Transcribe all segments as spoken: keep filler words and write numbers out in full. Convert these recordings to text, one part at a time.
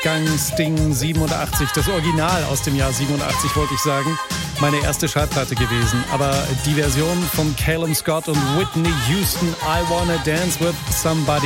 Wolfgang siebenundachtzig, das Original aus dem Jahr siebenundachtzig, wollte ich sagen. Meine erste Schallplatte gewesen. Aber die Version von Calum Scott und Whitney Houston, I Wanna Dance With Somebody,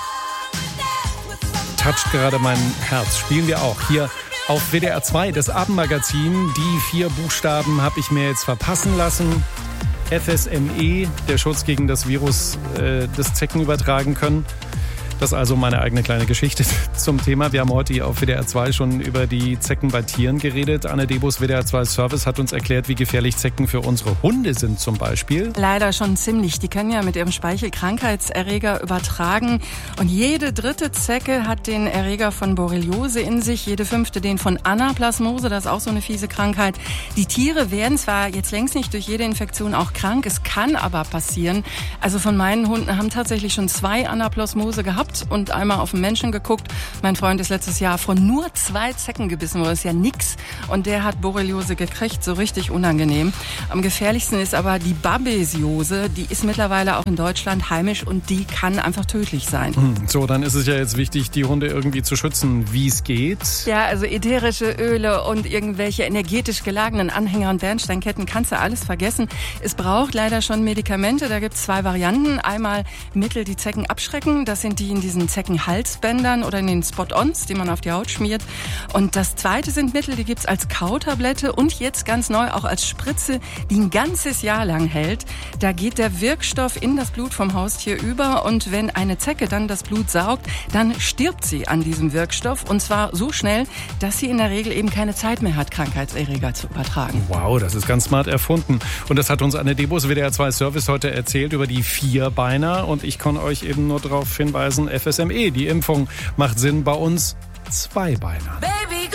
toucht gerade mein Herz. Spielen wir auch hier auf W D R zwei, das Abendmagazin. Die vier Buchstaben habe ich mir jetzt verpassen lassen. F S M E, der Schutz gegen das Virus äh, des Zecken übertragen können. Das ist also meine eigene kleine Geschichte zum Thema. Wir haben heute hier auf W D R zwei schon über die Zecken bei Tieren geredet. Anne Debus, W D R zwei Service, hat uns erklärt, wie gefährlich Zecken für unsere Hunde sind zum Beispiel. Leider schon ziemlich. Die können ja mit ihrem Speichel Krankheitserreger übertragen. Und jede dritte Zecke hat den Erreger von Borreliose in sich, jede fünfte den von Anaplasmose, das ist auch so eine fiese Krankheit. Die Tiere werden zwar jetzt längst nicht durch jede Infektion auch krank, es kann aber passieren. Also von meinen Hunden haben tatsächlich schon zwei Anaplasmose gehabt und einmal auf den Menschen geguckt. Mein Freund ist letztes Jahr von nur zwei Zecken gebissen worden, das ist ja nix. Und der hat Borreliose gekriegt, so richtig unangenehm. Am gefährlichsten ist aber die Babesiose, die ist mittlerweile auch in Deutschland heimisch und die kann einfach tödlich sein. Hm, so, dann ist es ja jetzt wichtig, die Hunde irgendwie zu schützen, wie es geht. Ja, also ätherische Öle und irgendwelche energetisch gelagenen Anhänger und Bernsteinketten kannst du alles vergessen. Es braucht leider schon Medikamente, da gibt es zwei Varianten. Einmal Mittel, die Zecken abschrecken, das sind die in diesen Zeckenhalsbändern oder in den Spot-Ons, die man auf die Haut schmiert. Und das zweite sind Mittel, die gibt's als Kautablette und jetzt ganz neu auch als Spritze, die ein ganzes Jahr lang hält. Da geht der Wirkstoff in das Blut vom Haustier über und wenn eine Zecke dann das Blut saugt, dann stirbt sie an diesem Wirkstoff und zwar so schnell, dass sie in der Regel eben keine Zeit mehr hat, Krankheitserreger zu übertragen. Wow, das ist ganz smart erfunden. Und das hat uns Anne Debus, W D R zwei Service, heute erzählt über die Vierbeiner und ich kann euch eben nur darauf hinweisen, F S M E, die Impfung macht Sinn bei uns Zweibeiner. Baby,